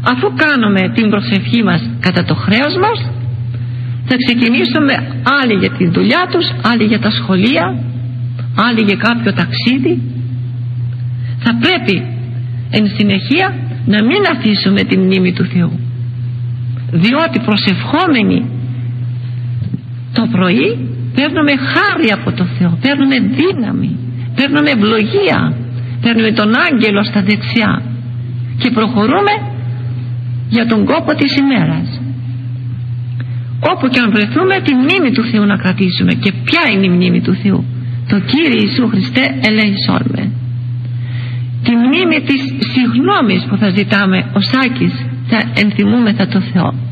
Αφού κάνουμε την προσευχή μας κατά το χρέος μας, θα ξεκινήσουμε άλλοι για τη δουλειά τους, άλλοι για τα σχολεία, άλλοι για κάποιο ταξίδι. Θα πρέπει εν συνεχεία να μην αφήσουμε τη μνήμη του Θεού, διότι προσευχόμενοι το πρωί παίρνουμε χάρη από το Θεό, παίρνουμε δύναμη, παίρνουμε ευλογία, παίρνουμε τον άγγελο στα δεξιά και προχωρούμε για τον κόπο της ημέρας. Όπου και αν βρεθούμε, τη μνήμη του Θεού να κρατήσουμε. Και ποια είναι η μνήμη του Θεού? Το Κύριε Ιησού Χριστέ ελέησόν με. Τη μνήμη της συγγνώμης που θα ζητάμε ως Άκης, θα ενθυμούμεθα το Θεό.